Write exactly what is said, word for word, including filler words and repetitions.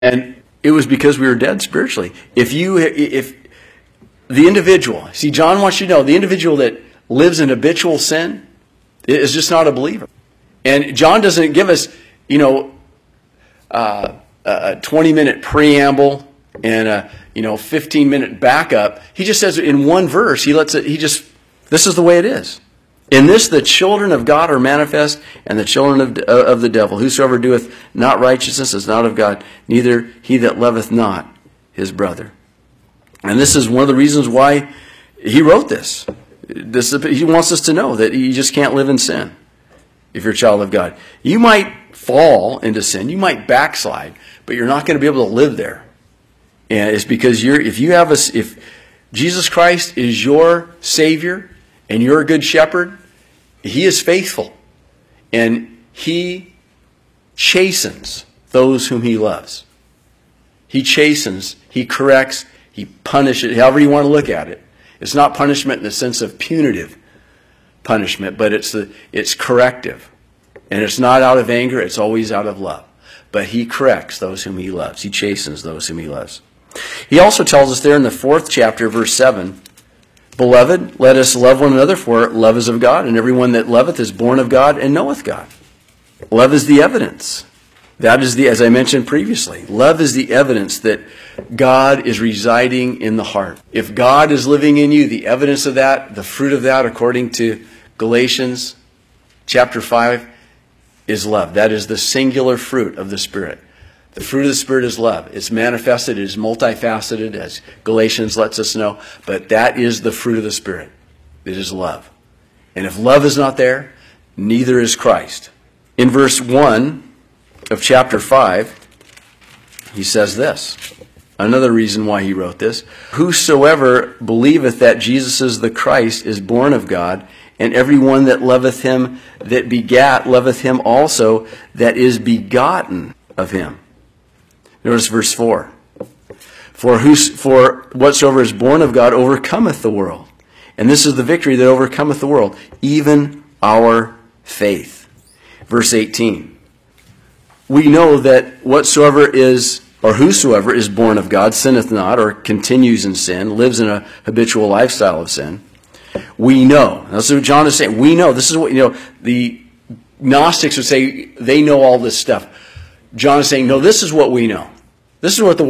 And it was because we were dead spiritually. If you, if the individual, see, John wants you to know, the individual that lives in habitual sin is just not a believer. And John doesn't give us, you know, uh, a twenty minute preamble and a, you know, fifteen minute backup. He just says in one verse, he lets it, he just, this is the way it is. In this, the children of God are manifest, and the children of, of the devil. Whosoever doeth not righteousness is not of God, neither he that loveth not his brother. And this is one of the reasons why he wrote this. This he wants us to know that you just can't live in sin if you're a child of God. You might fall into sin, you might backslide, but you're not going to be able to live there. And it's because you're if you have a if Jesus Christ is your Savior and you're a good shepherd, He is faithful, and He chastens those whom He loves. He chastens, He corrects, He punishes, however you want to look at it. It's not punishment in the sense of punitive punishment, but it's the it's corrective. And it's not out of anger, it's always out of love. But He corrects those whom He loves. He chastens those whom He loves. He also tells us there in the fourth chapter, verse seven, Beloved, let us love one another, for love is of God, and everyone that loveth is born of God and knoweth God. Love is the evidence. That is the, as I mentioned previously, love is the evidence that God is residing in the heart. If God is living in you, the evidence of that, the fruit of that, according to Galatians chapter five, is love. That is the singular fruit of the Spirit. The fruit of the Spirit is love. It's manifested, it is multifaceted, as Galatians lets us know, but that is the fruit of the Spirit. It is love. And if love is not there, neither is Christ. In verse one of chapter five, he says this. Another reason why he wrote this. Whosoever believeth that Jesus is the Christ is born of God, and every one that loveth him that begat loveth him also that is begotten of him. Notice verse four. For, whos, for whatsoever is born of God overcometh the world. And this is the victory that overcometh the world, even our faith. Verse eighteen. We know that whatsoever is, or whosoever is born of God sinneth not, or continues in sin, lives in a habitual lifestyle of sin. We know. That's what John is saying. We know. This is what, you know, the Gnostics would say they know all this stuff. John is saying, no, this is what we know. This is what the